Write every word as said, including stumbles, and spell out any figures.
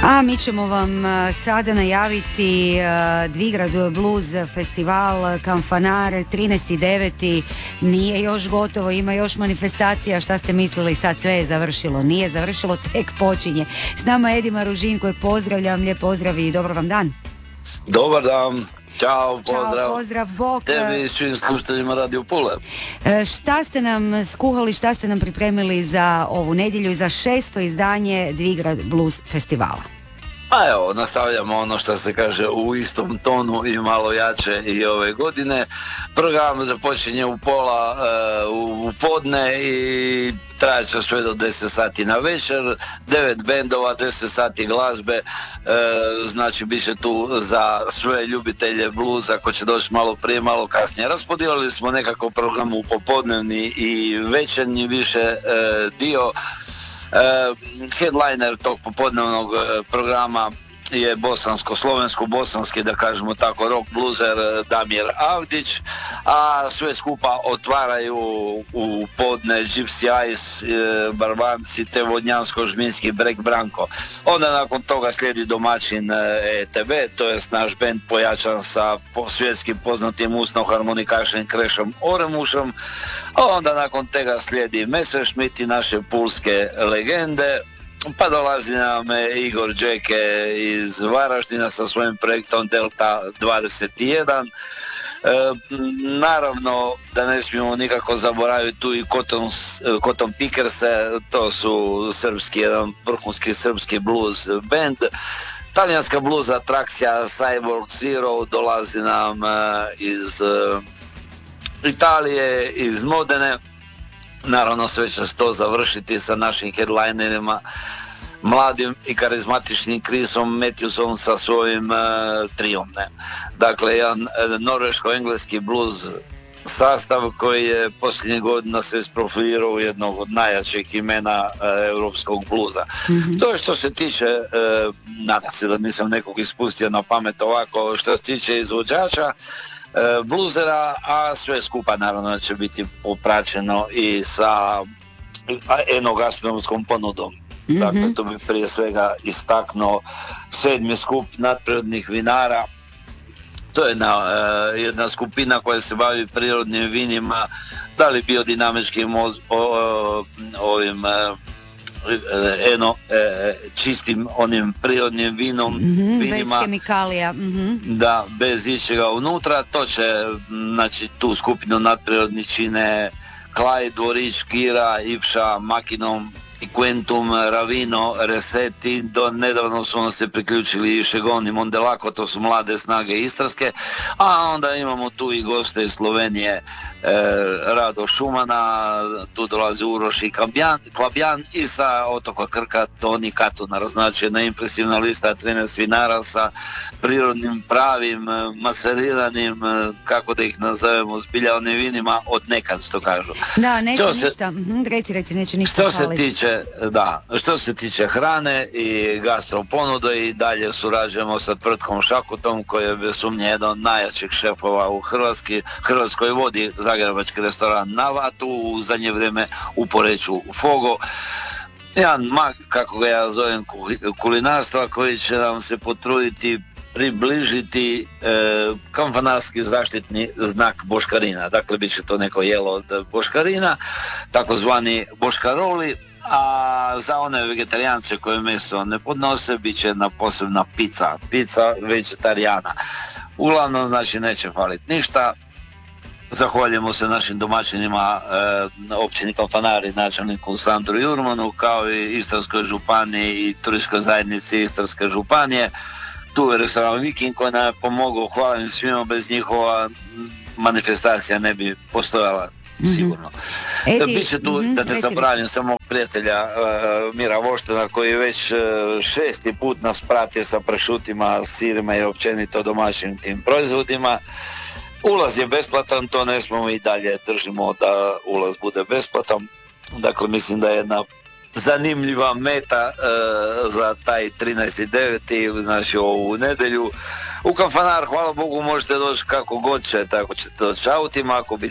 A mi ćemo vam sada najaviti Dvigrad Blues festival Kanfanar trinaesti deveti Nije još gotovo, ima još manifestacija. Šta ste mislili sad sve je završilo? Nije završilo, tek počinje. S nama Edi Maružin koji pozdravljam, lijep pozdrav i dobar vam dan. Dobar dan. Ćao, pozdrav. Ćao, pozdrav, bok. Tebi i svim slušateljima Radio Pule. E, šta ste nam skuhali, šta ste nam pripremili za ovu nedjelju i za šesto izdanje Dvigrad Blues festivala? Pa evo, nastavljamo ono što se kaže u istom tonu i malo jače i ove godine. Program započinje u pola, uh, u podne i trajat će sve do deset sati na večer, devet bendova, deset sati glazbe, e, znači bit će tu za sve ljubitelje bluza ko će doći malo prije, malo kasnije. Raspodijelili smo nekako program u popodnevni i večernji više e, dio. E, headliner tog popodnevnog e, programa je bosansko-slovensko-bosanski, da kažemo tako, rock bluzer Damir Avdić, a sve skupa otvaraju u podne Gypsy Eyes, e, Barbanci te Vodnjansko-Žminski Brek Branko. Onda nakon toga slijedi domaćin E T B, to je naš band pojačan sa po, svjetskim poznatim usno-harmonikašem Krešom Oremušom, a onda nakon toga slijedi Messerschmitt i naše pulske legende. Pa dolazi nam Igor Đeke iz Varaždina sa svojim projektom Delta dvadeset jedan. E, naravno da ne smijemo nikako zaboraviti tu i Cotton, Cotton Pickerse, to su srpski, jedan vrhunski srpski blues band. Talijanska blues atrakcija Cyborg Zero dolazi nam e, iz e, Italije, iz Modene. Naravno sve će se to završiti sa našim headlinerima, mladim i karizmatičnim Chrisom Matthewsom sa svojim uh, trijom. Ne? Dakle, jedan uh, norveško-engleski blues sastav koji je posljednjih godina se isprofilirao jednog od najjačih imena uh, europskog bluza. Mm-hmm. To je što se tiče, uh, nadam se da nisam nekog ispustio na pamet ovako, što se tiče izvođača, E, bluzera, a sve skupa naravno će biti popraćeno i sa enogastronomskom ponudom. Mm-hmm. Dakle, to bi prije svega istaknuo sedmi skup nadprirodnih vinara. To je jedna, e, jedna skupina koja se bavi prirodnim vinima, da li biodinamičkim o, o, ovim e, eno, e, čistim onim prirodnim vinom, mm-hmm, vinima, bez kemikalija, mm-hmm. da, bez ičega unutra. To će, znači, tu skupinu nadprirodni čine Klaj, Dvorić, Kira, Ipša, Makinom i Quentum, Ravino, Reseti. Do nedavno su nam se priključili i Šegon i Mondelako, to su mlade snage istarske, a onda imamo tu i goste iz Slovenije, e, Rado Šumana, tu dolazi Uroš i Klabjan, Klabjan i sa otoka Krka Toni Katuna, znači jedna impresivna lista trinaest vinara sa prirodnim, pravim, maceriranim, kako da ih nazovemo, zbilja onim vinima od nekad, što kažu. Da, neće se, ništa, mhm, reci, reci, neće ništa što se hvaliti. tiče Da, što se tiče hrane i gastro ponude i dalje surađujemo sa tvrtkom Šakutom koji je bez sumnje jedan od najjačih šefova u Hrvatski, Hrvatskoj vodi zagrebački restoran Na Vatu, u zadnje vrijeme u Poreču Fogo. Jedan mag, kako ga ja zovem, kulinarstva koji će nam se potruditi približiti e, kanfanarski zaštitni znak boškarina. Dakle, bit će to neko jelo od boškarina, takozvani boškaroli. A za one vegetarijance koje meso ne podnose bit će jedna posebna pizza, pizza vegetarijana. Uglavnom, znači, neće faliti ništa. Zahvaljujemo se našim domaćinima, e, općini Kanfanari, načelniku Sandru Jurmanu, kao i Istarskoj županiji i turističkoj zajednici Istarske županije. Tu je restoran Viking koji nam je pomogao, hvala im svima, bez njihova manifestacija ne bi postojala. Sigurno. Mm-hmm. Biće tu, mm-hmm, da ne zaboravim, samo prijatelja uh, Mira Voštena koji već uh, šesti put nas prati sa pršutima, sirima i općenito domaćim tim proizvodima. Ulaz je besplatan, to ne smo i dalje držimo da ulaz bude besplatan. Dakle, mislim da je jedna zanimljiva meta uh, za taj trinaesti deveti znači ovu nedjelju. U Kanfanar, hvala Bogu, možete doći kako god će, tako ćete doći autima, ako bi